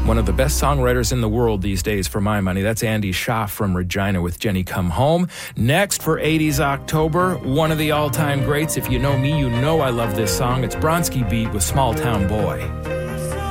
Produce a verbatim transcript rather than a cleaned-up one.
One of the best songwriters in the world these days, for my money. That's Andy Schaaf from Regina with Jenny Come Home. Next, for eighties October, one of the all-time greats. If you know me, you know I love this song. It's Bronski Beat with Small Town Boy.